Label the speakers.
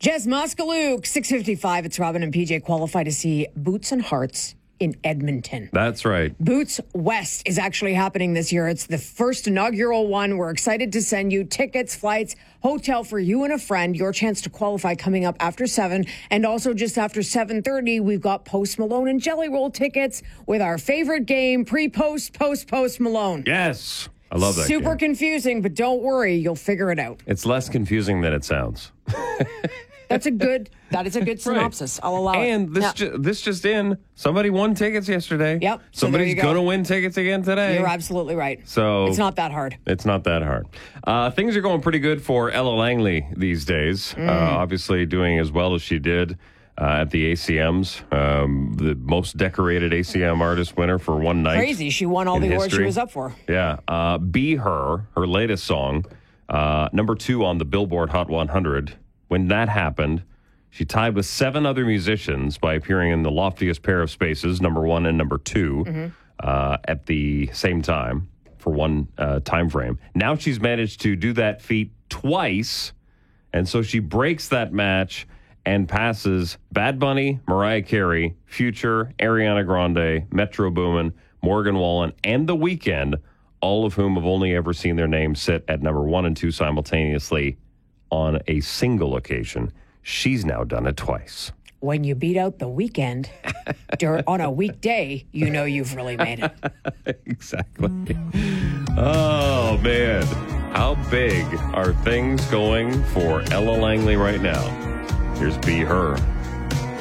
Speaker 1: Jez Moskaluk, 6:55. It's Robin and PJ qualify to see Boots and Hearts in Edmonton.
Speaker 2: That's right.
Speaker 1: Boots West is actually happening this year. It's the first inaugural one. We're excited to send you tickets, flights, hotel for you and a friend. Your chance to qualify coming up after 7. And also just after 7:30, we've got Post Malone and Jelly Roll tickets with our favorite game, Post Malone.
Speaker 2: Yes. I love that
Speaker 1: Super
Speaker 2: game.
Speaker 1: confusing, but don't worry. You'll figure it out.
Speaker 2: It's less confusing than it sounds.
Speaker 1: That is a good synopsis. Right. I'll allow it.
Speaker 2: And this just in, somebody won tickets yesterday.
Speaker 1: Yep.
Speaker 2: Somebody's going to win tickets again today.
Speaker 1: You're absolutely right.
Speaker 2: So
Speaker 1: it's not that hard.
Speaker 2: It's not that hard. Things are going pretty good for Ella Langley these days. Obviously doing as well as she did at the ACMs. The most decorated ACM artist winner for one night.
Speaker 1: Crazy. She won all the awards she was up for.
Speaker 2: Yeah. Be Her latest song, number 2 on the Billboard Hot 100. When that happened, she tied with 7 other musicians by appearing in the loftiest pair of spaces, number 1 and number 2, at the same time for one time frame. Now she's managed to do that feat twice, and so she breaks that match and passes Bad Bunny, Mariah Carey, Future, Ariana Grande, Metro Boomin, Morgan Wallen, and The Weeknd, all of whom have only ever seen their names sit at number 1 and 2 simultaneously on a single occasion. She's now done it twice.
Speaker 1: When you beat out The Weeknd on a weekday, you know you've really made it.
Speaker 2: Exactly. Oh, man. How big are things going for Ella Langley right now? Here's Be Her.